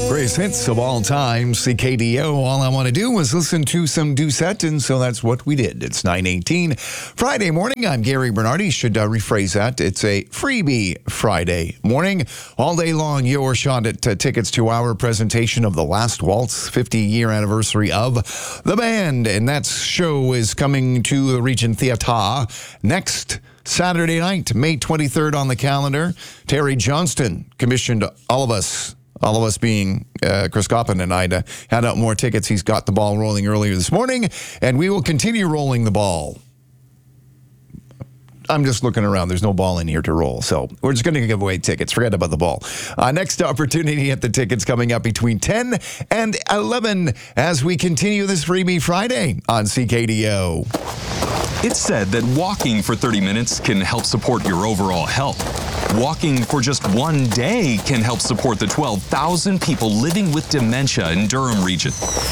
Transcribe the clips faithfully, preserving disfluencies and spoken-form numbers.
Greatest hits of all time, C K D O. All I want to do was listen to some Doucette, and so that's what we did. It's nine eighteen Friday morning. I'm Gary Bernardi. Should uh, rephrase that. It's a freebie Friday morning. All day long, your shot at uh, tickets to our presentation of The Last Waltz, fifty-year anniversary of the band. And that show is coming to the Regent Theatre next Saturday night, May twenty-third on the calendar. Terry Johnston commissioned all of us, all of us being uh, Chris Coppin and I, to hand out more tickets. He's got the ball rolling earlier this morning, and we will continue rolling the ball. I'm just looking around. There's no ball in here to roll, so we're just going to give away tickets. Forget about the ball. Uh, next opportunity at the tickets coming up between ten and eleven as we continue this Freebie Friday on C K D O. It's said that walking for thirty minutes can help support your overall health. Walking for just one day can help support the twelve thousand people living with dementia in Durham Region.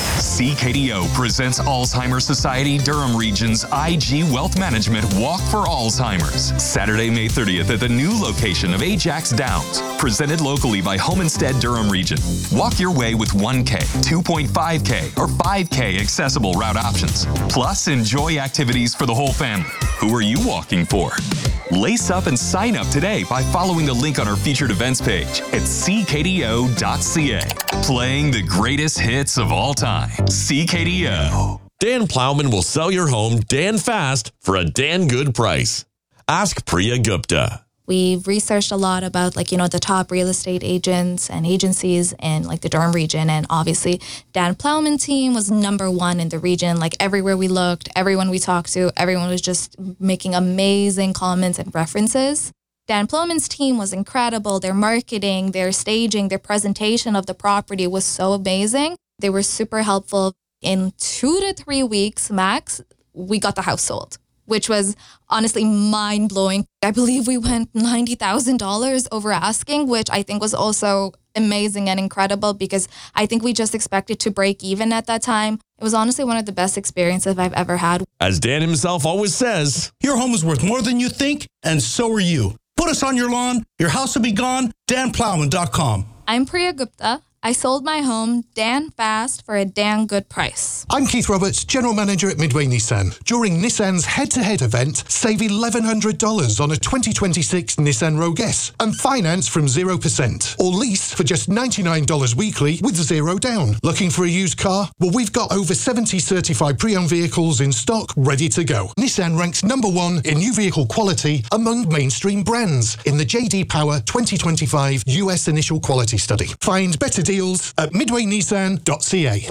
C K D O presents Alzheimer's Society Durham Region's I G Wealth Management Walk for Alzheimer's, Saturday, May thirtieth at the new location of Ajax Downs, presented locally by Homestead Durham Region. Walk your way with one K, two point five K, or five K accessible route options. Plus, enjoy activities for the whole family. Who are you walking for? Lace up and sign up today by following the link on our featured events page at c k d o dot c a. Playing the greatest hits of all time. C K D O. Dan Plowman will sell your home Dan fast for a Dan good price. Ask Priya Gupta. We've researched a lot about, like, you know, the top real estate agents and agencies in, like, the Durham region. And obviously, Dan Plowman team was number one in the region. Like, everywhere we looked, everyone we talked to, everyone was just making amazing comments and references. Dan Plowman's team was incredible. Their marketing, their staging, their presentation of the property was so amazing. They were super helpful. In two to three weeks max, we got the house sold, which was honestly mind-blowing. I believe we went ninety thousand dollars over asking, which I think was also amazing and incredible because I think we just expected to break even at that time. It was honestly one of the best experiences I've ever had. As Dan himself always says, your home is worth more than you think, and so are you. Put us on your lawn, your house will be gone, dan plowman dot com. I'm Priya Gupta. I sold my home Dan fast for a Dan good price. I'm Keith Roberts, General Manager at Midway Nissan. During Nissan's head-to-head event, save eleven hundred dollars on a twenty twenty-six Nissan Rogue S and finance from zero percent. Or lease for just ninety-nine dollars weekly with zero down. Looking for a used car? Well, we've got over seventy certified pre-owned vehicles in stock ready to go. Nissan ranks number one in new vehicle quality among mainstream brands in the J D Power twenty twenty-five U S Initial Quality Study. Find better deals deals at midway nissan dot c a.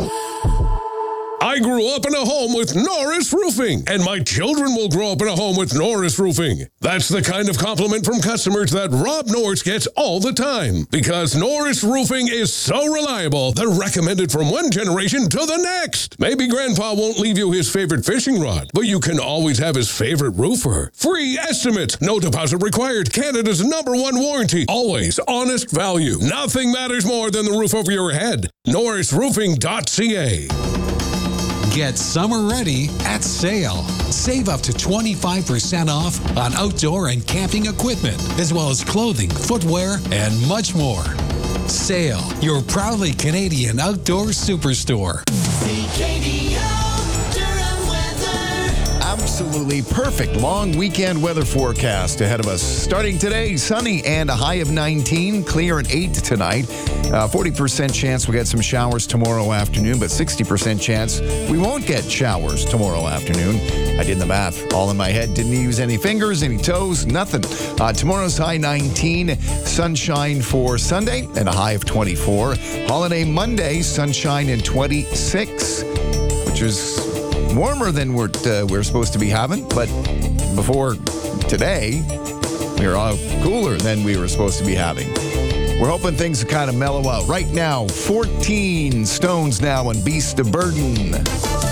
I grew up in a home with Norris Roofing, and my children will grow up in a home with Norris Roofing. That's the kind of compliment from customers that Rob Norris gets all the time, because Norris Roofing is so reliable, they're recommended from one generation to the next. Maybe Grandpa won't leave you his favorite fishing rod, but you can always have his favorite roofer. Free estimates, no deposit required, Canada's number one warranty, always honest value. Nothing matters more than the roof over your head. Norris Roofing dot c a. Get summer ready at Sale. Save up to twenty-five percent off on outdoor and camping equipment, as well as clothing, footwear, and much more. Sale, your proudly Canadian outdoor superstore. C K D O Durham weather. Absolutely perfect long weekend weather forecast ahead of us. Starting today, sunny and a high of nineteen, clear at eight tonight. Uh, forty percent chance we'll get some showers tomorrow afternoon, but sixty percent chance we won't get showers tomorrow afternoon. I did the math all in my head. Didn't use any fingers, any toes, nothing. Uh, tomorrow's high nineteen, sunshine for Sunday and a high of twenty-four. Holiday Monday, sunshine and twenty-six, which is warmer than we're, uh, we're supposed to be having. But before today, we were all cooler than we were supposed to be having. We're hoping things will kind of mellow out. Right now, fourteen stones now on Beast of Burden.